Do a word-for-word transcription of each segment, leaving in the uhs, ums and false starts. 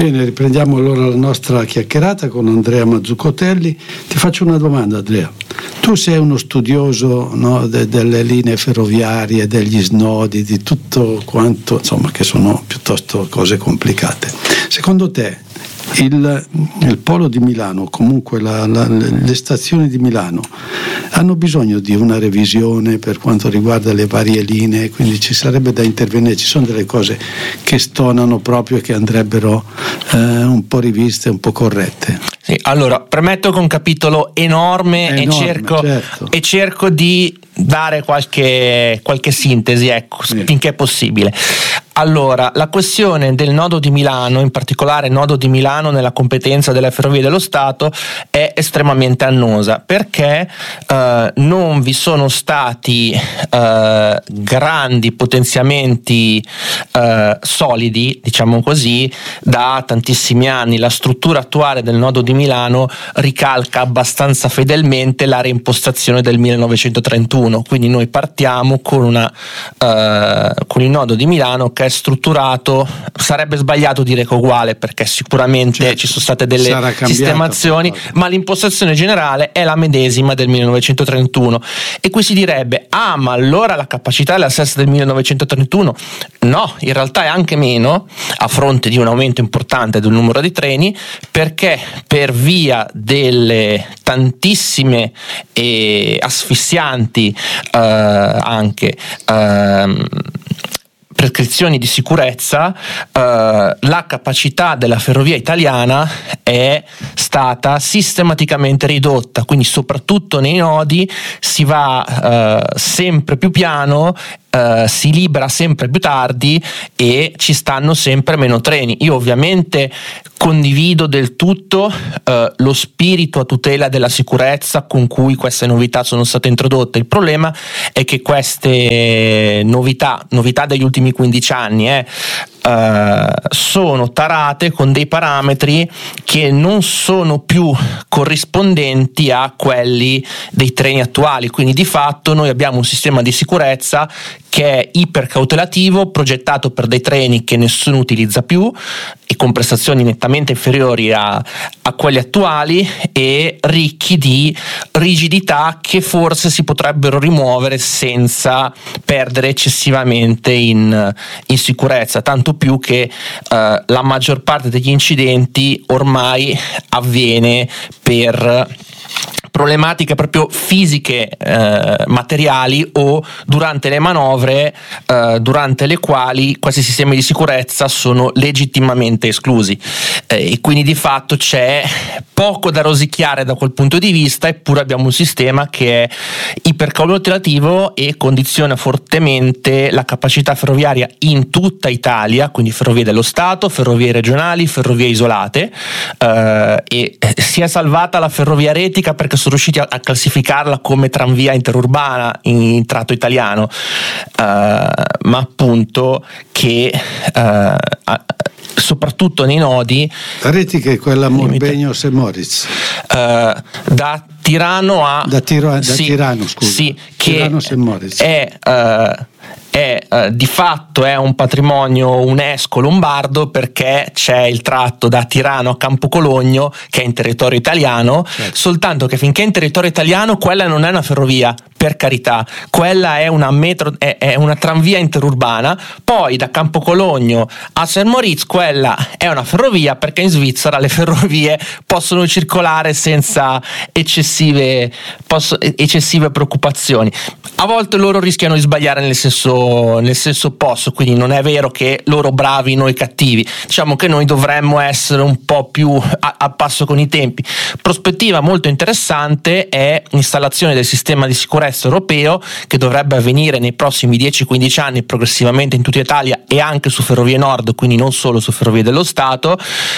Bene, riprendiamo allora la nostra chiacchierata con Andrea Mazzuccotelli. Ti faccio una domanda, Andrea. Tu sei uno studioso, no, de, delle linee ferroviarie, degli snodi, di tutto quanto, insomma, che sono piuttosto cose complicate. Secondo te il, il polo di Milano, comunque la, la, le stazioni di Milano, hanno bisogno di una revisione per quanto riguarda le varie linee, quindi ci sarebbe da intervenire, ci sono delle cose che stonano proprio e che andrebbero eh, un po' riviste, un po' corrette. Sì, allora, premetto che è un capitolo enorme, enorme e cerco certo. e cerco di dare qualche, qualche sintesi, ecco, sì. finché è possibile. Allora, la questione del nodo di Milano, in particolare il nodo di Milano nella competenza delle Ferrovie dello Stato, è estremamente annosa perché eh, non vi sono stati eh, grandi potenziamenti eh, solidi, diciamo così, da tantissimi anni. La struttura attuale del nodo di Milano ricalca abbastanza fedelmente la reimpostazione del millenovecentotrentuno, quindi noi partiamo con, una, eh, con il nodo di Milano che è strutturato, sarebbe sbagliato dire che è uguale perché sicuramente certo, ci sono state delle sistemazioni, ma l'impostazione generale è la medesima del millenovecentotrentuno. E qui si direbbe: ah, ma allora la capacità è la stessa del millenovecentotrentuno? No, in realtà è anche meno, a fronte di un aumento importante del numero di treni, perché per via delle tantissime e asfissianti eh, anche eh, prescrizioni di sicurezza, eh, la capacità della ferrovia italiana è stata sistematicamente ridotta, quindi soprattutto nei nodi si va eh, sempre più piano, Uh, si libera sempre più tardi e ci stanno sempre meno treni. Io ovviamente condivido del tutto uh, lo spirito a tutela della sicurezza con cui queste novità sono state introdotte. Il problema è che queste novità, novità degli ultimi quindici anni, eh, Uh, sono tarate con dei parametri che non sono più corrispondenti a quelli dei treni attuali, quindi di fatto noi abbiamo un sistema di sicurezza che è ipercautelativo, progettato per dei treni che nessuno utilizza più e con prestazioni nettamente inferiori a, a quelli attuali e ricchi di rigidità che forse si potrebbero rimuovere senza perdere eccessivamente in, in sicurezza, tanto più che eh, la maggior parte degli incidenti ormai avviene per problematiche proprio fisiche, eh, materiali, o durante le manovre eh, durante le quali questi sistemi di sicurezza sono legittimamente esclusi, eh, e quindi di fatto c'è poco da rosicchiare da quel punto di vista, eppure abbiamo un sistema che è ipercautelativo e condiziona fortemente la capacità ferroviaria in tutta Italia, quindi ferrovie dello Stato, ferrovie regionali, ferrovie isolate, eh, e si è salvata la ferrovia retica perché sono riusciti a, a classificarla come tranvia interurbana in, in tratto italiano, uh, ma appunto che uh, soprattutto nei nodi. La retica è quella Morbegno-Saint Moritz, uh, da Tirano a da, Tiro, da sì, Tirano scusa sì, Tirano che Saint Moritz è uh, è eh, di fatto è un patrimonio UNESCO lombardo, perché c'è il tratto da Tirano a Campocologno che è in territorio italiano, certo. Soltanto che finché è in territorio italiano quella non è una ferrovia, per carità, quella è una metro, è, è una tranvia interurbana. Poi da Campocologno a Saint Moritz quella è una ferrovia, perché in Svizzera le ferrovie possono circolare senza eccessive, posso, eccessive preoccupazioni. A volte loro rischiano di sbagliare nel senso, nel senso opposto, quindi non è vero che loro bravi, noi cattivi. Diciamo che noi dovremmo essere un po' più a, a passo con i tempi. Prospettiva molto interessante è l'installazione del sistema di sicurezza europeo, che dovrebbe avvenire nei prossimi dieci quindici anni progressivamente in tutta Italia e anche su Ferrovie Nord, quindi non solo su Ferrovie dello Stato,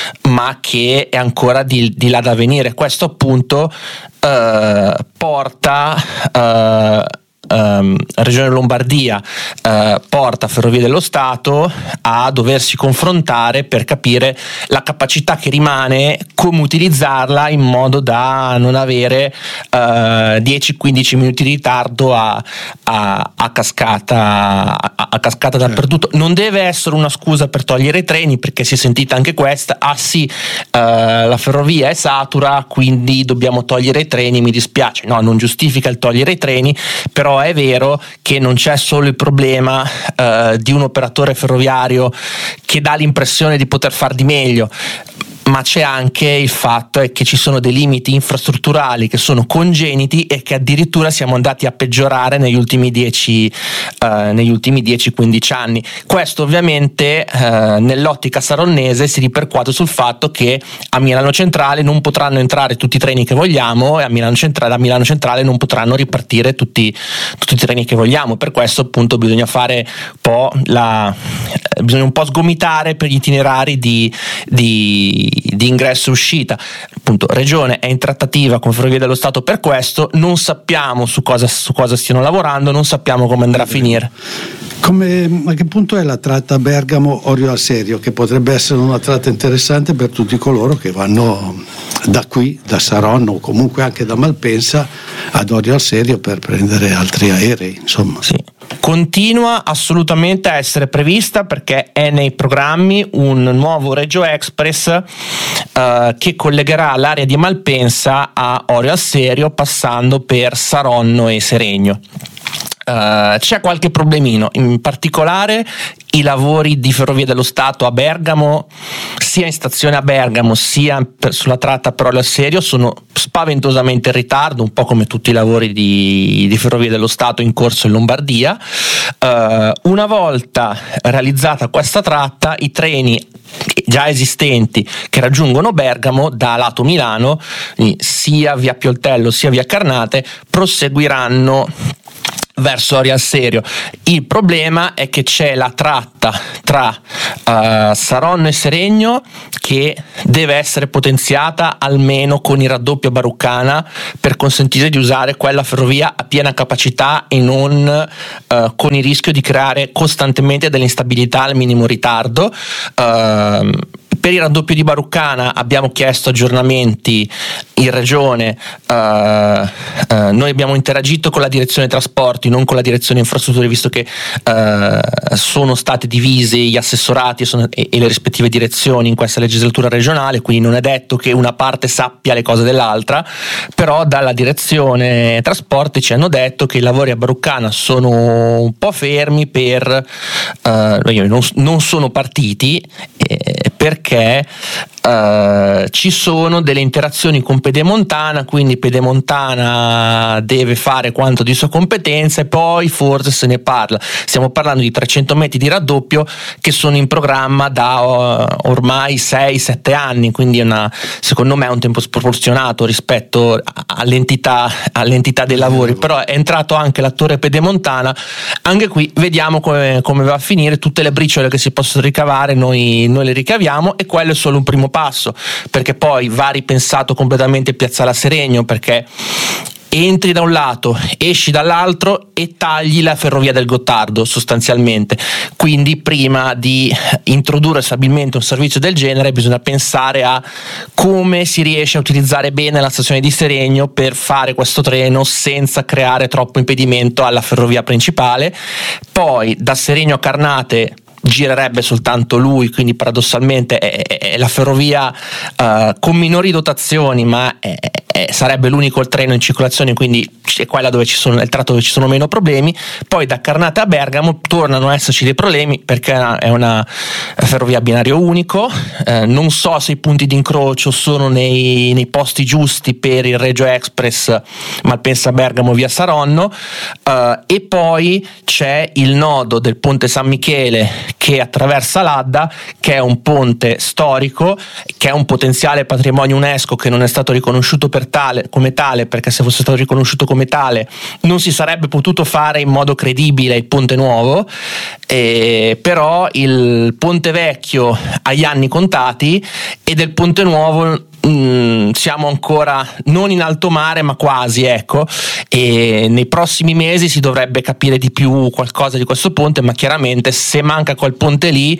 ma che è ancora di, di là da venire. Questo appunto eh, porta eh, ehm, Regione Lombardia eh, porta Ferrovie dello Stato a doversi confrontare per capire la capacità che rimane, come utilizzarla in modo da non avere eh, dieci quindici minuti di ritardo a, a, a cascata a, a cascata dappertutto. Non deve essere una scusa per togliere i treni, perché si è sentita anche questa: ah sì, eh, la ferrovia è satura, quindi dobbiamo togliere i treni, mi dispiace. No, non giustifica il togliere i treni, però è vero che non c'è solo il problema eh, di un operatore ferroviario che dà l'impressione di poter far di meglio, ma c'è anche il fatto è che ci sono dei limiti infrastrutturali che sono congeniti e che addirittura siamo andati a peggiorare negli ultimi dieci eh, negli ultimi dieci quindici anni. Questo ovviamente eh, nell'ottica saronnese si ripercuote sul fatto che a Milano Centrale non potranno entrare tutti i treni che vogliamo, e a Milano Centrale, a Milano Centrale non potranno ripartire tutti, tutti i treni che vogliamo. Per questo appunto bisogna fare un po' la bisogna un po' sgomitare per gli itinerari di, di di ingresso e uscita. Appunto, Regione è in trattativa con Ferrovie dello Stato per questo, non sappiamo su cosa, su cosa stiano lavorando, non sappiamo come andrà a finire. Come, a che punto è la tratta Bergamo-Orio al Serio, che potrebbe essere una tratta interessante per tutti coloro che vanno da qui, da Saronno o comunque anche da Malpensa ad Orio al Serio per prendere altri aerei, insomma. Sì. Continua assolutamente a essere prevista, perché è nei programmi un nuovo Regio Express eh, che collegherà l'area di Malpensa a Orio al Serio passando per Saronno e Seregno. Uh, c'è qualche problemino, in particolare i lavori di Ferrovie dello Stato a Bergamo, sia in stazione a Bergamo sia per, sulla tratta per Orio al Serio, sono spaventosamente in ritardo, un po' come tutti i lavori di, di Ferrovie dello Stato in corso in Lombardia. Uh, una volta realizzata questa tratta, i treni già esistenti che raggiungono Bergamo da lato Milano, sia via Pioltello sia via Carnate, proseguiranno verso Orio al Serio. Il problema è che c'è la tratta tra uh, Saronno e Seregno che deve essere potenziata almeno con il raddoppio Baruccana per consentire di usare quella ferrovia a piena capacità e non uh, con il rischio di creare costantemente dell'instabilità al minimo ritardo. Uh, Per il raddoppio di Baruccana abbiamo chiesto aggiornamenti in regione, uh, uh, noi abbiamo interagito con la direzione trasporti, non con la direzione infrastrutture, visto che uh, sono state divisi gli assessorati e, sono, e, e le rispettive direzioni in questa legislatura regionale, quindi non è detto che una parte sappia le cose dell'altra, però dalla direzione trasporti ci hanno detto che i lavori a Baruccana sono un po' fermi per uh, non, non sono partiti eh, perché Uh, ci sono delle interazioni con Pedemontana, quindi Pedemontana deve fare quanto di sua competenza e poi forse se ne parla. Stiamo parlando di trecento metri di raddoppio che sono in programma da uh, ormai sei sette anni, quindi è una, secondo me è un tempo sproporzionato rispetto all'entità, all'entità dei lavori, però è entrato anche l'attore Pedemontana. Anche qui vediamo come, come va a finire. Tutte le briciole che si possono ricavare noi, noi le ricaviamo, e quello è solo un primo passo, perché poi va ripensato completamente Piazzale Seregno, perché entri da un lato, esci dall'altro e tagli la ferrovia del Gottardo sostanzialmente. Quindi prima di introdurre stabilmente un servizio del genere bisogna pensare a come si riesce a utilizzare bene la stazione di Seregno per fare questo treno senza creare troppo impedimento alla ferrovia principale. Poi da Seregno a Carnate girerebbe soltanto lui, quindi paradossalmente è, è, è la ferrovia uh, con minori dotazioni, ma è, è, sarebbe l'unico treno in circolazione, quindi è quella dove ci sono, il tratto dove ci sono meno problemi. Poi da Carnate a Bergamo tornano a esserci dei problemi, perché è una, è una ferrovia a binario unico, eh, non so se i punti di incrocio sono nei, nei posti giusti per il Regio Express Malpensa Bergamo via Saronno, uh, e poi c'è il nodo del ponte San Michele che attraversa l'Adda, che è un ponte storico, che è un potenziale patrimonio UNESCO che non è stato riconosciuto per tale, come tale, perché se fosse stato riconosciuto come tale non si sarebbe potuto fare in modo credibile il ponte nuovo, eh, però il ponte vecchio ha gli anni contati e del ponte nuovo mh, siamo ancora non in alto mare ma quasi, ecco, e nei prossimi mesi si dovrebbe capire di più qualcosa di questo ponte, ma chiaramente se manca quel ponte lì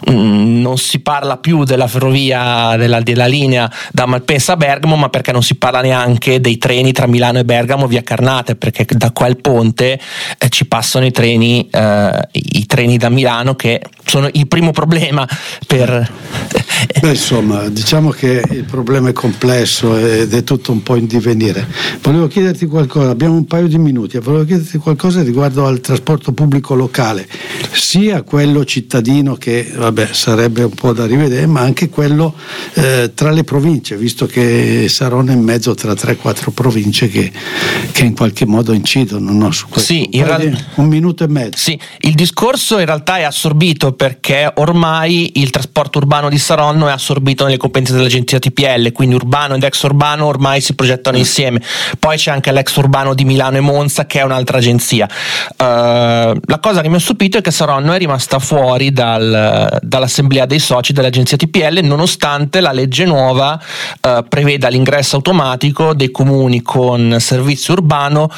mh, non si parla più della ferrovia, della, della linea da Malpensa a Bergamo, ma perché non si parla neanche dei treni tra Milano e Bergamo via Carnate, perché da quel ponte eh, ci passano i treni eh, i treni da Milano, che sono il primo problema per... Beh, insomma, diciamo che il problema è complesso ed è tutto un po' in divenire. Volevo chiederti qualcosa, abbiamo un paio di minuti, volevo chiederti qualcosa riguardo al trasporto pubblico locale, sia quello cittadino, che vabbè sarebbe un po' da rivedere, ma anche quello eh, tra le province, visto che Saronno è in mezzo tra tre quattro province che, che in qualche modo incidono, no, su questo. Sì, in real... un minuto e mezzo. Sì, il discorso in realtà è assorbito perché ormai il trasporto urbano di Saronno è assorbito nelle competenze dell'agenzia T P L, quindi urbano ed ex urbano ormai si progettano mm. insieme. Poi c'è anche l'ex urbano di Milano e Monza, che è un'altra agenzia. Uh, la cosa che mi ha stupito è che Saronno è rimasta fuori dal, dall'assemblea dei soci dell'agenzia T P L, nonostante la legge nuova uh, preveda l'ingresso automatico dei comuni con servizio urbano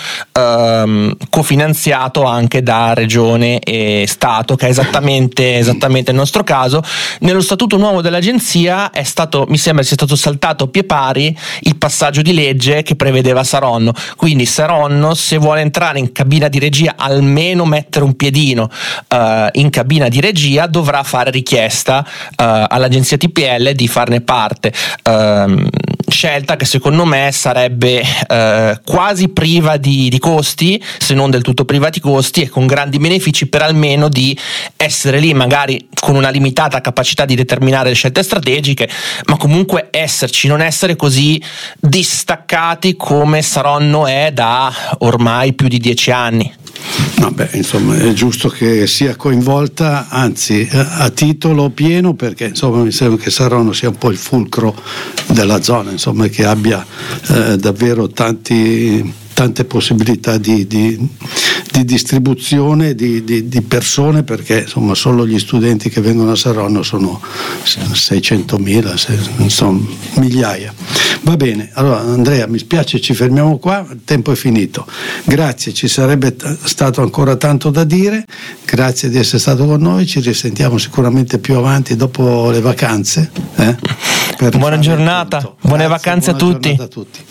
uh, cofinanziato anche da regione e Stato, che è esattamente, esattamente il nostro caso. Nello statuto nuovo dell'agenzia è stato, mi sembra sia stato saltato a pie pari il passaggio di legge che prevedeva Saronno, quindi Saronno, se vuole entrare in cabina di regia, almeno mettere un piedino uh, in cabina di regia, dovrà fare richiesta uh, all'agenzia T P L di farne parte, uh, scelta che secondo me sarebbe uh, quasi priva di, di costi, se non del tutto priva di costi, e con grandi benefici per almeno di essere lì magari con una limitata capacità di determinare le scelte strategiche, ma comunque esserci, non essere così distaccati come Saronno è da ormai più di dieci anni. Vabbè, insomma, è giusto che sia coinvolta, anzi a titolo pieno, perché insomma mi sembra che Saronno sia un po' il fulcro della zona, insomma, che abbia eh, davvero tanti tante possibilità di, di, di distribuzione di, di, di persone, perché insomma solo gli studenti che vengono a Saronno sono seicentomila, insomma migliaia. Va bene, allora Andrea, mi spiace, ci fermiamo qua, il tempo è finito. Grazie, ci sarebbe t- stato ancora tanto da dire, grazie di essere stato con noi, ci risentiamo sicuramente più avanti dopo le vacanze. Eh? Buona giornata, buone vacanze a tutti. a tutti.